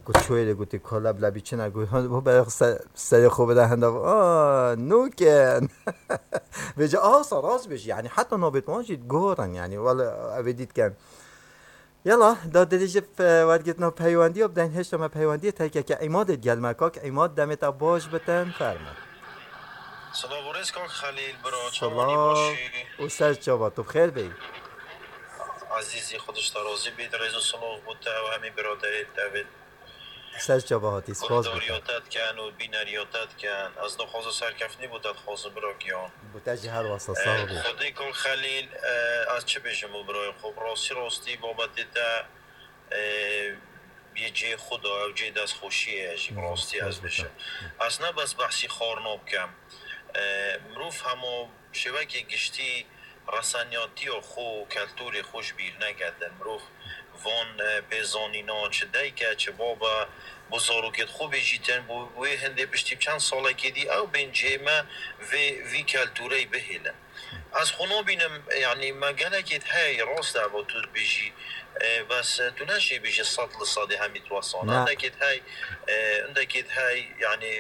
گوشویل گویی کلاب لبی چه نگویی هون به سری خوب ده هنده نوکن به جا سراز بشه يعني حتى نوبت ماجد گورن يعني ولا أبديت كان يلا دا دليجي في ورقتنا بيواندي وبدين هشتا ما بيواندي تاكا كعماد الجل ماكاك عماد دمت باش بتن فرما سلام ورز کاک خلیل برا چمانی سلام باشی أستاذ جواد تو بخير بي عزیزی خودش ترازی بید رئیس سلام بوده و همین برادری دوید أستاذ جواد سپاس بتن گلداریاتت کن و بینریاتت کن از دو خواه سرکفنی بودت خواه برا گیان بتجي هر واسه صاحبي خودی کاک خلیل از چه بشم برای خوب راستی بابت ده یه جه خدا و جه دست خوشیه اجیم راستی از بشه از نه بس بحثی خارناب کم مروف همو شبکه گشتی رسانیاتی و خو کلتور خوش بیر نگردن مروف وان بزانینا چه دیگه چه بابا بزرگت خوب جیتن بو هنده پشتی چند ساله که دی او بینجه ما وی کلتوری بهیلن از خونو بینم یعنی ما گلکت های راست با تو بیجی بس تو نشی بیجی صد لصادی همیت واسان اندکت های یعنی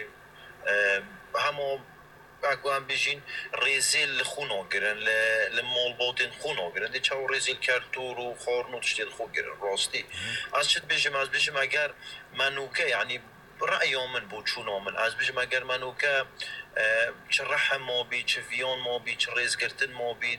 همو اكو هم بيجين ريزيل خونو گرن لمال بوتين خونو گرن دي چاو ريزيل كارتور و خورنو تشتيد خو گرن راستي از شد بيجم اگر منوكه يعني رأيو من بو چونو من از بيجم اگر منوكه چه رحم ما بید چه ویان ما بید چه ریز گرتن ما بید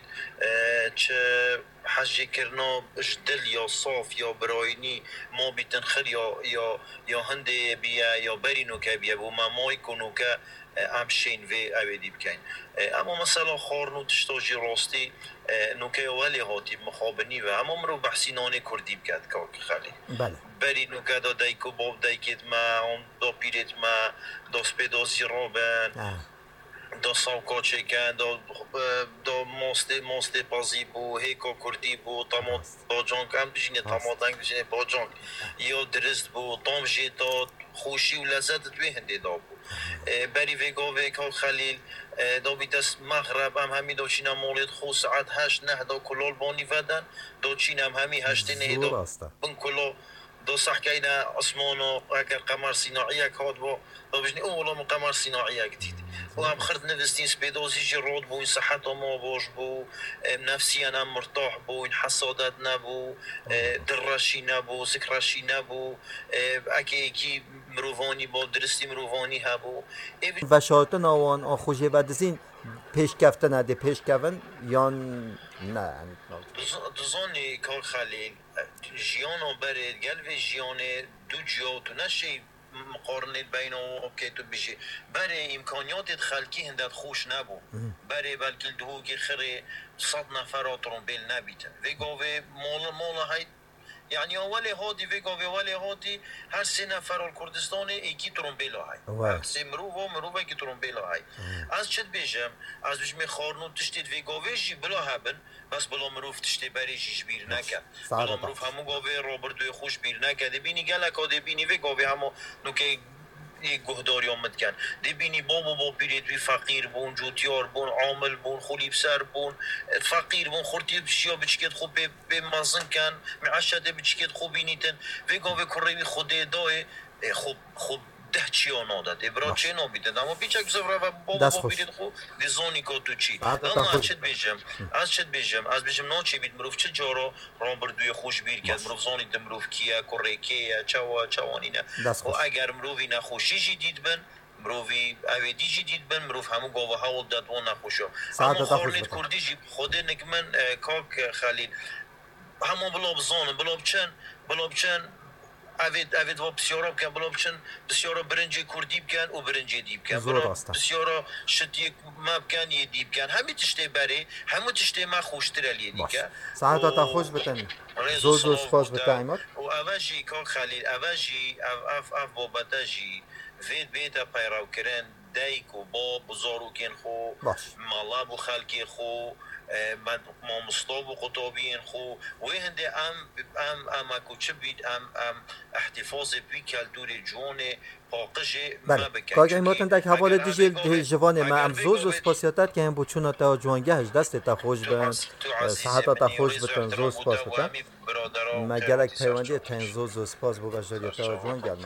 چه حجی کرنا دل یا صاف یا براینی ما بیتن خر یا هنده بیا یا برینو که بیا بو ما مای کنو که امشین و اویدی بکن اما مثلا خارنو تشتاجی راستی نوکه ولی هاتی مخابنی و اما مرو بحثی نانه کردی بکد که خالی بله بری نوکه دا دایکو باب دایکت ما دا پیرت ما دا سپیدازی رابن دا ساوکا چکن دا ماسته پازی بو هیکا کردی بو تامات باجانک هم بشینه تاماتنگ بشینه باجانک یا درست بو تام جیتا خوشی و لذت توی هنده دا بو بری ویگا خلیل دا بیدست مغرب هم همی دا چین هم مولد خو ساعت 8-9 دا کلال بانی ودن دا چین هم همی 8 دا بن کلا دو صحكينا عثمانو اگر قمر صناعي كاد بو بجني اولا من قمر صناعي جديد وهم خرد نفستين سبيدوزي جرود بو ان صحته ما باش بو نفسيا انا مرتاح بو ان حسادت نبو درشي نبو سكرشي نبو اكي مروفاني با درستی مروفانی هبو و شاطن آوان آخوشه و دزین پیش کفتن نده پیش کفتن یا نه دوزانی کار خلیل جیانو برد گل و جیان دو جیاتو نشی مقارنه بین و که تو بشی برای امکانیات خلقی هندت خوش نبو برای بلکه دهوگی خیلی 100 نفر ترمبیل نبیتن و گاوه مال های يعني اول هادي فيجا اول هادي هر 3 نفر الكردستان ايكي ترومبيلا هاي سي مروفا ايكي ترومبيلا هاي از چت بيجم از بيجم خارنو تشتيت فيجا ويجي بلا هبن بس بلا مروف تشتي بريجيش بير نكا بلا مروف همو گاوه روبرتو خوش بير نكا دي بيني گلك دي بيني فيجا همو نو که گهداری آمد کن دی بینی بابا پیرید بی فقیر بون جوتیار بون عامل بون خولیب سر بون فقیر بون خورتی بشیا بچکت خوب به مزن کن معشده بچکت خوب بینیتن وگا و کره بی خوده دای خوب ده چی آنا داده برای چه نابیدن اما بیچک زفره و بابا پیرید خوب دی زونی که تو چی اما از چت بیجم از بیجم نا چی بید مروف چه جارا رام بردوی خوش بیر کرد مروف زانی ده مروف کیه کره کیه چوانی نه و اگر مروفی نخوشی جی دید بن مروفی اویدی جی دید بن مروف همو گاوه هاول داد و نخوشا اما خارلید کردی جی خود نکمن کاک خلیل همو بلاب چن اوید و بسیارا بکن بلا بچن بسیارا برنجی کردی بکن و برنجی دیب کن بسیارا شتی ما بکن یه دیب کن همه تشتی بری همه تشتی ما خوشتر علیه دیگه ساعتا تا خوش بتنی زوز سپاس بتایمات و اوجی که خلیل اوجی اف بابتا جی وید بیتا پیراو کرن دایک و با بزارو کن خو مالا بو خلکی خو ما مصطاب و قطابین خو و هنده ام اکو چه بید ام احتفاظ بی کلتور جون پاقش ما بکن کاغی ماتن تک حواله دیجل جوان ما ام زوز و سپاسیاتت که هم بوچونا تا جوانگهش دست تا خوش بن صحتا تا خوش بتن زوز سپاس بتن ما گلک پیوندی تن زوز و سپاس بو بجاری تا جوانگه